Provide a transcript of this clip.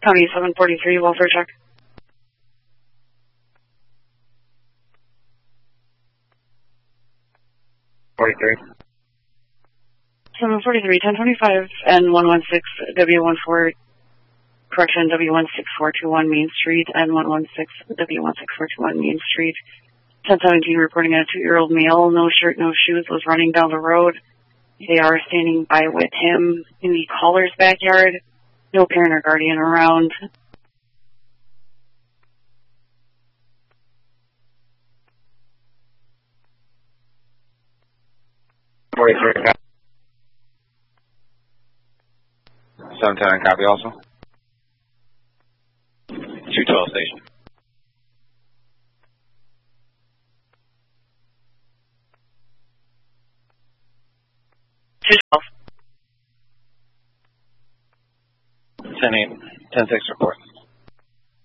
County 743, welfare check. 43. 743, 1025 and 116 W14, correction, W16421 Main Street and 116 W16421 Main Street. 1017 reporting a 2-year-old male, no shirt, no shoes, was running down the road. They are standing by with him in the caller's backyard. No parent or guardian around. $43. 710, copy also. 212 station. 212. 10-8, 10-6 report.